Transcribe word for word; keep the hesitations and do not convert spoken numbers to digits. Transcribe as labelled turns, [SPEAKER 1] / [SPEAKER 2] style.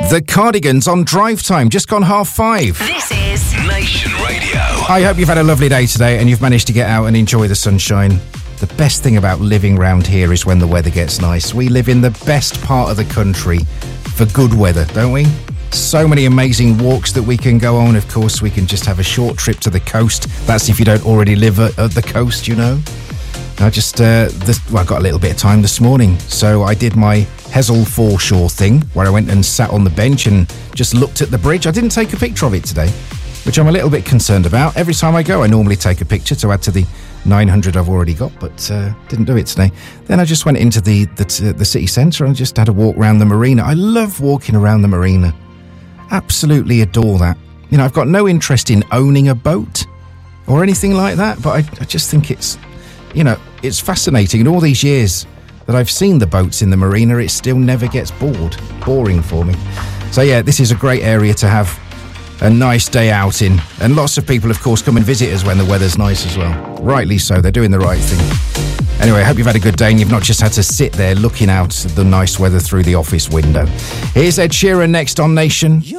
[SPEAKER 1] The Cardigans on Drive Time, just gone half five.
[SPEAKER 2] This is
[SPEAKER 3] Nation Radio.
[SPEAKER 1] I hope you've had a lovely day today and you've managed to get out and enjoy the sunshine. The best thing about living round here is when the weather gets nice. We live in the best part of the country for good weather, don't we? So many amazing walks that we can go on. Of course, we can just have a short trip to the coast. That's if you don't already live at, at the coast, you know. I just, uh, this, well, I got a little bit of time this morning, so I did my Hessel foreshore thing, where I went and sat on the bench and just looked at the bridge. I didn't take a picture of it today, which I'm a little bit concerned about. Every time I go, I normally take a picture to add to the nine hundred I've already got, but uh, didn't do it today. Then I just went into the, the, the city centre and just had a walk around the marina. I love walking around the marina. Absolutely adore that. You know, I've got no interest in owning a boat or anything like that, but I, I just think it's, you know, it's fascinating. In all these years that I've seen the boats in the marina, it still never gets bored, boring for me. So yeah, this is a great area to have a nice day out in. And lots of people, of course, come and visit us when the weather's nice as well. Rightly so, they're doing the right thing. Anyway, I hope you've had a good day and you've not just had to sit there looking out at the nice weather through the office window. Here's Ed Sheeran next on Nation.